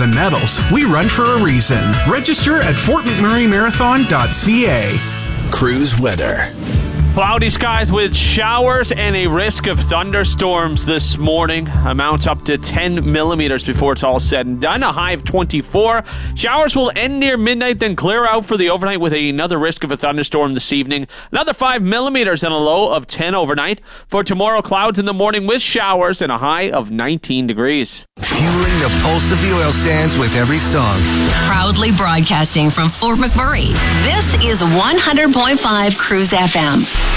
than medals. We run for a reason. Register at fortmcmurraymarathon.ca. Cruise weather. Cloudy skies with showers and a risk of thunderstorms this morning. Amounts up to 10 millimeters before it's all said and done. A high of 24. Showers will end near midnight, then clear out for the overnight with another risk of a thunderstorm this evening. Another 5 millimeters and a low of 10 overnight. For tomorrow, clouds in the morning with showers and a high of 19 degrees. Fueling the pulse of the oil sands with every song. Proudly broadcasting from Fort McMurray. This is 100.5 Cruise FM.